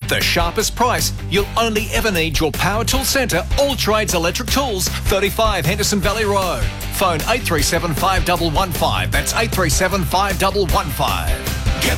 the sharpest price. You'll only ever need your Power Tool Centre All Trades Electric Tools, 35 Henderson Valley Road. Phone 837 5115. That's 837 5115.